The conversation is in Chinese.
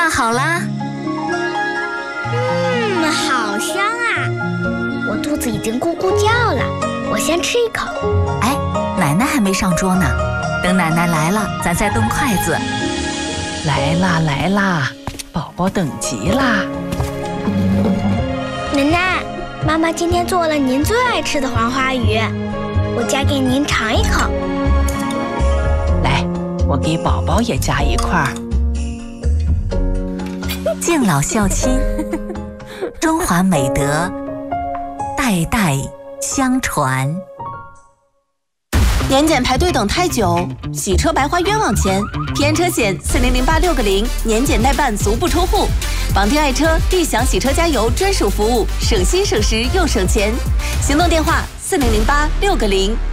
饭好啦。 好香啊！我肚子已经咕咕叫了，我先吃一口。 哎，奶奶还没上桌呢，等奶奶来了，咱再动筷子。 来啦来啦，宝宝等急啦！ 奶奶，妈妈今天做了您最爱吃的黄花鱼，我夹给您尝一口。 来，我给宝宝也夹一块。 敬老孝亲，中华美德代代相传。 年检排队等太久，洗车白花冤枉钱，偏车险4008660，年检代办足不出户，绑定爱车必享洗车加油专属服务，省心省时又省钱。行动电话4008660。